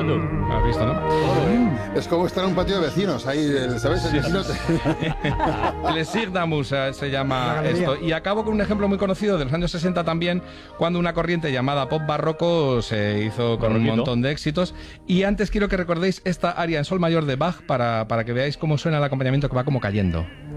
sonando. ¿Has visto, no? Es como estar en un patio de vecinos, ahí, ¿sabes? El vecino Plaisir d'amour se llama esto. Y acabo con un ejemplo muy conocido de los años 60 también, cuando una corriente llamada pop barroco se hizo con un montón de éxitos. Y antes quiero que recordéis esta aria en sol mayor de Bach para que veáis cómo suena el acompañamiento, que va como cayendo.